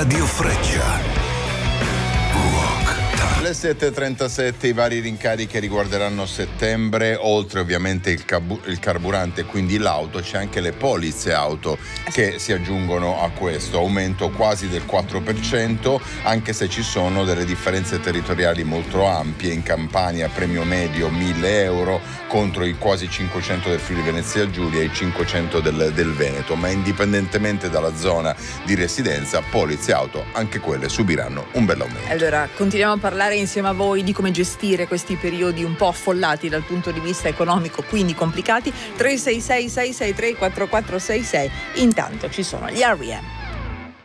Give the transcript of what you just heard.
Radio Freccia. Le 7.37, i vari rincari che riguarderanno settembre, oltre ovviamente il carburante, quindi l'auto, c'è anche le polizze auto che si aggiungono a questo, aumento quasi del 4%, anche se ci sono delle differenze territoriali molto ampie. In Campania premio medio 1.000 euro contro i quasi 500 del Friuli Venezia Giulia e i 500 del Veneto, ma indipendentemente dalla zona di residenza, polizze auto, anche quelle subiranno un bel aumento. Allora, continuiamo a parlare insieme a voi di come gestire questi periodi un po' affollati dal punto di vista economico, quindi complicati. 366 663 4466. Intanto ci sono gli R.E.M.